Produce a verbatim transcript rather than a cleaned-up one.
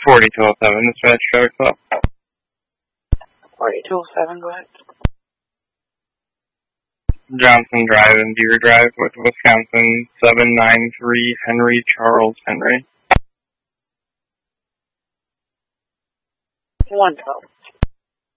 forty-two oh seven, dispatch, traffic stop. forty-two oh seven, go ahead. Johnson Drive and Deer Drive with Wisconsin, seven nine three Henry Charles Henry. one twelve.